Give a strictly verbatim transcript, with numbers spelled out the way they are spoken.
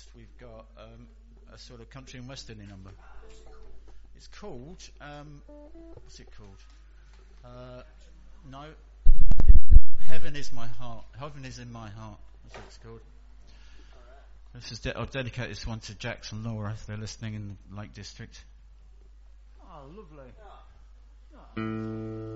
next we've got um, a sort of country and westerny number. It's called, um, what's it called? Uh, no, Heaven is My Heart. Heaven is in My Heart. That's what it's called. This is de- I'll dedicate this one to Jax and Laura if they're listening in the Lake District. Oh, lovely.